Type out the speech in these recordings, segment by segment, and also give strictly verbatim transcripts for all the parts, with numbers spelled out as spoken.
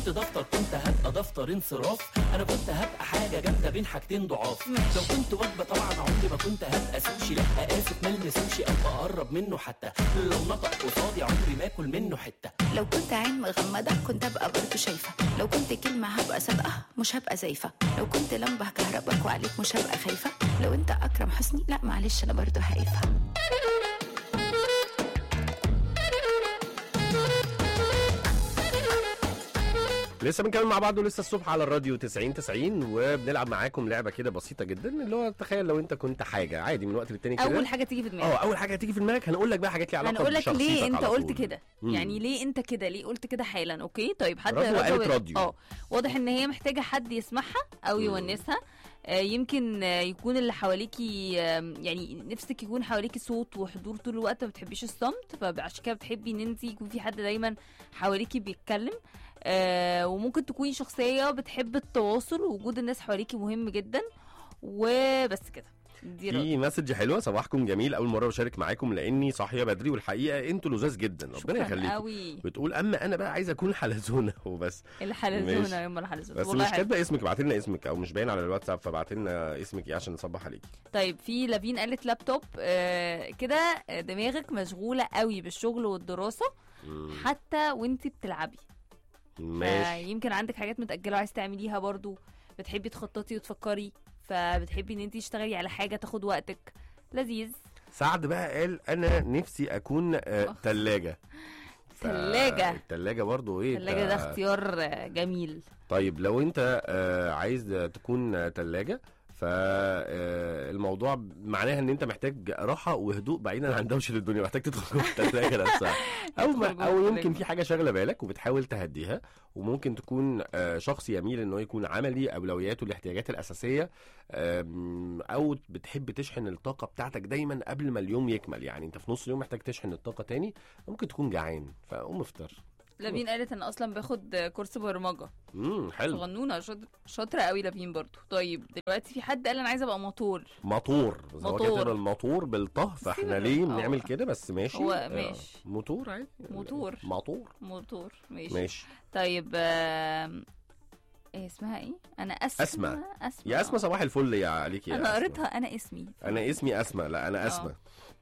كنت دفتر كنت هبقى دفتر انصراف، انا كنت هبقى حاجه جامده بين حاجتين ضعاف. لو كنت وجبه طبعا عمري ما كنت هبقى سوشي، لا اسف ملمس سوشي او اقرب منه حتى، لو نطق قصادي عمري ما اكل منه حته. لو كنت عين مغمضه كنت هبقى برضه شايفه، لو كنت كلمه هبقى صادقه مش هبقى زايفه، لو كنت لمبه كهربك وعليك مش هبقى خايفه، لو انت اكرم حسني لا معلش انا برضه هايفه. لسه بنكمل مع بعض ولسه الصبح على الراديو تسعين تسعين، وبنلعب معاكم لعبه كده بسيطه جدا، اللي هو تخيل لو انت كنت حاجه عادي من وقت للتاني كده. اول حاجه تيجي في دماغك. اه اول حاجه هتيجي في دماغك هنقول لك بقى حاجات ليها علاقه هنقول لك ليه انت قلت كده، مم. يعني ليه انت كده، ليه قلت كده حالا. اوكي طيب حد راديو قالت راديو. اه واضح ان هي محتاجه حد يسمعها او يونسها. آه يمكن آه يكون اللي حواليكي آه يعني نفسك يكون حواليكي صوت وحضور طول الوقت، ما بتحبيش الصمت، فعشان كده بتحبي ان انت يكون في حد دايما حواليكي بيتكلم. آه وممكن تكوني شخصيه بتحب التواصل ووجود الناس حواليكي مهم جدا. وبس كده. في مسج حلوه، صباحكم جميل، اول مره بشارك معاكم لاني صاحيه بدري والحقيقه انتوا لذاذ جدا ربنا يخليكم. بتقول اما انا بقى عايزه اكون حلزونه وبس. الحلزونه يوم الحلزونه بس مش كاتبه اسمك، ابعت لنا اسمك او مش باين على الواتساب، فابعت لنا اسمك ايه عشان نصبح عليكي. طيب في لافين قالت لابتوب آه كده دماغك مشغوله قوي بالشغل والدراسه مم. حتى وانت بتلعبي. ماشي. يمكن عندك حاجات متاجله عايز تعمليها برضو، بتحبي تخططي وتفكري، فبتحبي ان انت تشتغلي على حاجه تاخد وقتك. لذيذ. سعد بقى قال انا نفسي اكون آه تلاجة. تلاجة التلاجة برضو ايه؟ تلاجة ده اختيار جميل. طيب لو انت آه عايز تكون تلاجة، فالموضوع معناها ان انت محتاج راحه وهدوء بعيدا عن دوشه الدنيا، محتاج تدخل جوه الثلاجه نفسها، او ما او يمكن في حاجه شاغله بالك وبتحاول تهديها، وممكن تكون شخص يميل انه يكون عملي، اولوياته الاحتياجات الاساسيه، او بتحب تشحن الطاقه بتاعتك دايما قبل ما اليوم يكمل، يعني انت في نص اليوم محتاج تشحن الطاقه تاني، ممكن تكون جعان فقوم افطر. لافين قالت انا اصلا باخد كورس برمجه. امم حلو. صغنونه شاطره شاطره قوي لافين برضو. طيب دلوقتي في حد قال انا عايزه ابقى موتور. موتور موتور الموتور بالطه، فاحنا ليه بنعمل كده؟ بس ماشي. هو ماشي. آه. موتور عادي. موتور موتور موتور ماشي ماشي. طيب آه... ايه اسمها ايه؟ انا اسماء. اسماء اسماء يا اسماء صباح الفل يا عليك يا انا قريتها. انا اسمي انا اسمي اسماء. لا انا اسماء.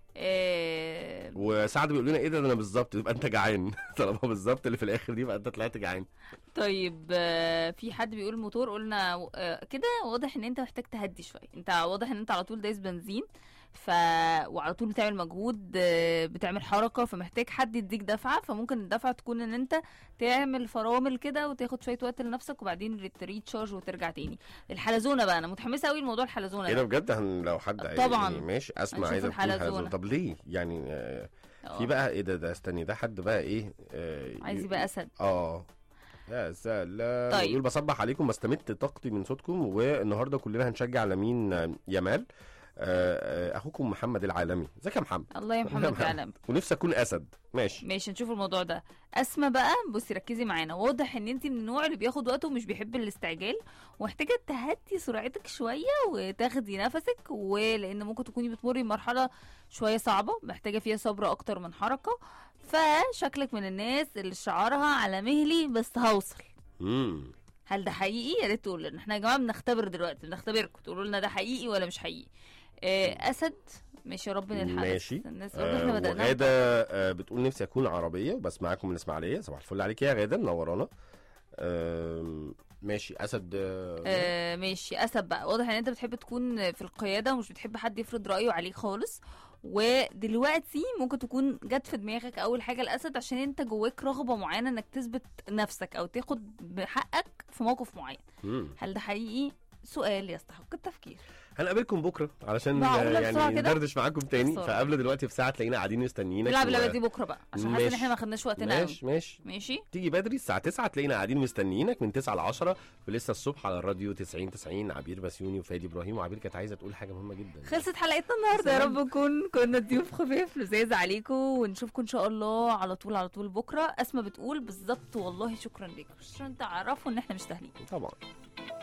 إيه... وسعد بيقول لنا ايه ده انا بالظبط، يبقى انت جعان. طالما بالظبط اللي في الاخر دي يبقى انت طلعت جعان. طيب في حد بيقول موتور، قلنا كده واضح ان انت محتاج تهدي شويه، انت واضح ان انت على طول دايس بنزين ف وعلى طول بتعمل مجهود، بتعمل حركه، فمحتاج حد يديك دفعه، فممكن الدفعه تكون ان انت تعمل فرامل كده وتاخد شويه وقت لنفسك وبعدين ريتشارج وترجع تاني. الحلزونه بقى انا متحمسه قوي لموضوع الحلزونه ايه ده بجد. لو حد طبعا يعني ماشي اسمع عايزه تكون حلزونه. طب ليه يعني؟ آه في بقى ايه ده ده استني ده حد بقى ايه آه عايز يبقى اسد. اه يا سلام. طيب يقول بصبح عليكم، بستمد طاقتي من صوتكم، والنهارده كلنا هنشجع لمين يامال. اخوكم محمد العالمي. ازيك يا محمد؟ الله يا محمد العالمي. ونفسي اكون اسد. ماشي ماشي نشوف الموضوع ده. اسماء بقى بصي ركزي معانا، واضح ان انت من النوع اللي بياخد وقته ومش بيحب الاستعجال، ومحتاجه تهدي سرعتك شويه وتاخدي نفسك، ولان ممكن تكوني بتمري بمرحله شويه صعبه محتاجه فيها صبر اكتر من حركه، فشكلك من الناس اللي شعارها على مهلي بس هوصل. امم هل ده حقيقي؟ يا ريت تقول لنا، احنا يا جماعه بنختبر دلوقتي، بنختبركم تقولوا لنا ده حقيقي ولا مش حقيقي. آه اسد ماشي يا رب نلحق. ماشي. الناس آه احنا بدأنا. غاده آه بتقول نفسي اكون عربيه وبسمعكم من الاسماعيليه. صباح الفل عليك يا غاده، منورانا. آه ماشي. اسد آه, آه ماشي. اسد بقى واضح ان انت بتحب تكون في القياده ومش بتحب حد يفرض رايه عليك خالص، ودلوقتي ممكن تكون جت في دماغك اول حاجه الاسد عشان انت جواك رغبه معينه انك تثبت نفسك او تاخد بحقك في موقف معين. مم. هل ده حقيقي؟ سؤال يستحق التفكير. هنقابلكم بكره علشان يعني ندردش معاكم تاني، فقبل دلوقتي في ساعه تلاقينا قاعدين مستنيينك. نلعب اللعبه دي بكره بقى عشان حاسس ان احنا ما خدناش وقتنا. ماشي ماشي ماشي. تيجي بدري الساعه تسعة تلاقينا قاعدين مستنيينك من تسعة ل عشرة ولسه الصبح على الراديو تسعين تسعين. عبير بسيوني وفادي ابراهيم. وعبير كانت عايزه تقول حاجه مهمه جدا. خلصت حلقتنا النهارده، يا رب نكون كنا ضيوف خفيف لذيذ عليكم، ونشوفكم ان شاء الله على طول على طول بكره. اسماء بتقول بالظبط والله شكرا لكم عشان تعرفوا ان احنا مش سهلين طبعا.